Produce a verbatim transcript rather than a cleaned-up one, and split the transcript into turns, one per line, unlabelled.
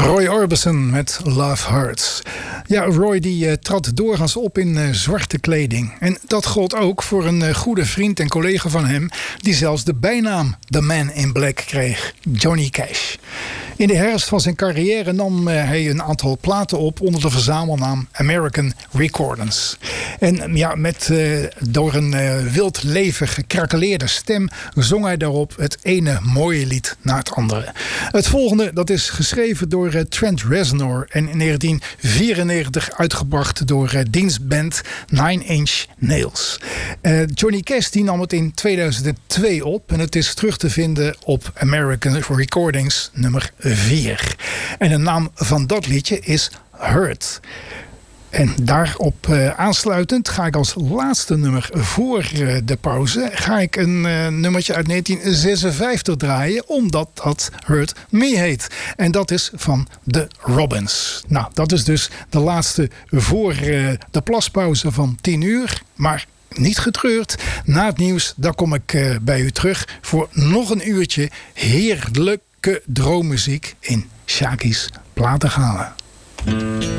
Roy Orbison met Love Hurts. Ja, Roy die uh, trad doorgaans op in uh, zwarte kleding. En dat gold ook voor een uh, goede vriend en collega van hem, die zelfs de bijnaam The Man in Black kreeg, Johnny Cash. In de herfst van zijn carrière nam uh, hij een aantal platen op onder de verzamelnaam American Recordings. En ja, met uh, door een uh, wildlevig gekrakeleerde stem zong hij daarop het ene mooie lied na het andere. Het volgende dat is geschreven door uh, Trent Reznor en in negentien vierennegentig uitgebracht door uh, dienstband Nine Inch Nails. Uh, Johnny Cash die nam het in tweeduizend twee op en het is terug te vinden op American Recordings nummer vier. En de naam van dat liedje is Hurt. En daarop uh, aansluitend ga ik als laatste nummer voor uh, de pauze ga ik een uh, nummertje uit negentien zesenvijftig draaien, omdat dat Hurt Me heet. En dat is van de Robins. Nou, dat is dus de laatste voor uh, de plaspauze van tien uur. Maar niet getreurd. Na het nieuws, dan kom ik uh, bij u terug voor nog een uurtje heerlijke droommuziek in Shaki's Platengala.